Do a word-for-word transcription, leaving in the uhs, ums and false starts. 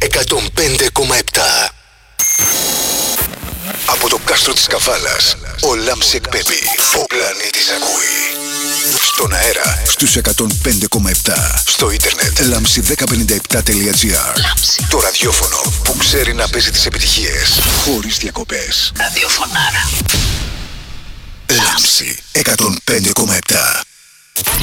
εκατόν πέντε κόμμα επτά. Από το κάστρο της Καβάλας, ο Λάμψη εκπέμπει. Ο πλανήτης ακούει. Στον αέρα, στους εκατόν πέντε κόμμα επτά. Στο ίντερνετ, λάμψη δέκα πενήντα επτά τελεία τζι άρ. Το ραδιόφωνο που ξέρει να παίζει τις επιτυχίες χωρίς διακοπές. Ραδιοφωνάρα. Λάμψη εκατόν πέντε κόμμα επτά.